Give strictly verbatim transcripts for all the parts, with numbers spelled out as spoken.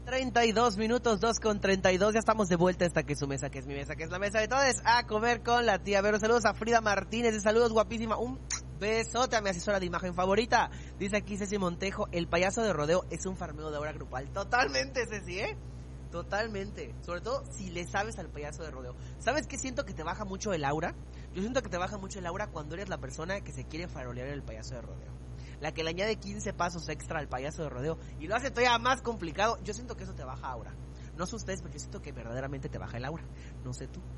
treinta y dos minutos, dos con treinta y dos, ya estamos de vuelta. Esta que es su mesa, que es mi mesa, que es la mesa de todos, a comer con la tía Vero. Saludos a Frida Martínez, de saludos guapísima, un besote a mi asesora de imagen favorita. Dice aquí Ceci Montejo, el payaso de rodeo es un farmeo de aura grupal. Totalmente, Ceci, ¿eh? Totalmente, sobre todo si le sabes al payaso de rodeo. ¿Sabes qué siento que te baja mucho el aura? Yo siento que te baja mucho el aura cuando eres la persona que se quiere farolear el payaso de rodeo, la que le añade quince pasos extra al payaso de rodeo y lo hace todavía más complicado. Yo siento que eso te baja aura. No sé ustedes, pero yo siento que verdaderamente te baja el aura. No sé tú.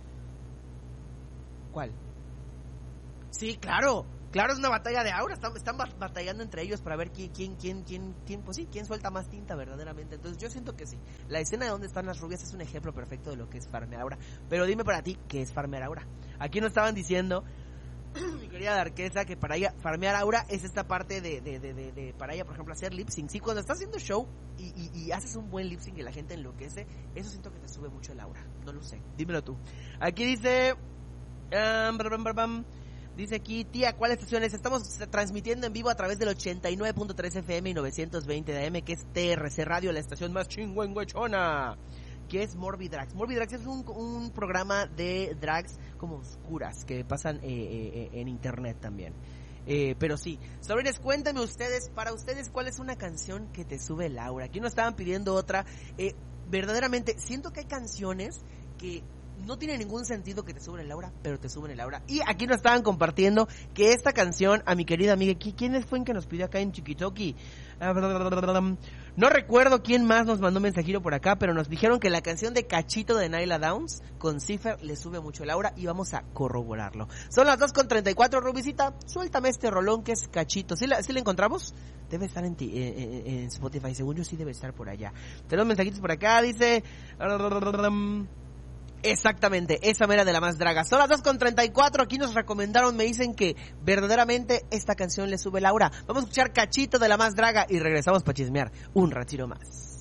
¿Cuál? Sí, claro. Claro, es una batalla de aura. Están, están batallando entre ellos para ver quién, quién, quién, quién, quién, pues sí, quién suelta más tinta verdaderamente. Entonces yo siento que sí. La escena de donde están las rubias es un ejemplo perfecto de lo que es farmear aura. Pero dime para ti, ¿qué es farmear aura? Aquí nos estaban diciendo, mi querida Darquesa, que para ella farmear aura es esta parte de, de, de, de, de para ella, por ejemplo, hacer lip sync. Sí, cuando estás haciendo show y, y, y haces un buen lip sync y la gente enloquece, eso siento que te sube mucho el aura. No lo sé, dímelo tú. Aquí dice, um, bam, bam, bam, dice aquí, tía, ¿cuál estación es? Estamos transmitiendo en vivo a través del ochenta y nueve punto tres F M y novecientos veinte de A M, que es T R C Radio, la estación más chingüengüechona, que es Morbid Drags. Morbid Drags es un, un programa de drags como oscuras que pasan eh, eh, en internet también. Eh, pero sí, sobrines, cuéntame ustedes, para ustedes, ¿cuál es una canción que te sube el aura? Aquí nos estaban pidiendo otra. Eh, verdaderamente, siento que hay canciones que no tiene ningún sentido que te suben el aura, pero te suben el aura. Y aquí nos estaban compartiendo que esta canción, a mi querida amiga, ¿quién fue en que nos pidió acá en Chiquitoki? No recuerdo quién más nos mandó mensajero por acá, pero nos dijeron que la canción de Cachito de Nyla Downs con Cipher le sube mucho el aura y vamos a corroborarlo. Son las dos con treinta y cuatro, Rubicita, suéltame este rolón que es Cachito. ¿Sí la, sí la encontramos? Debe estar en, ti, en, en, en Spotify, según yo sí debe estar por allá. Tenemos mensajitos por acá, dice... Exactamente, esa mera de la más draga. Son las dos con treinta y cuatro, aquí nos recomendaron, me dicen que verdaderamente esta canción le sube el aura. Vamos a escuchar Cachito de la más draga y regresamos para chismear un ratito más.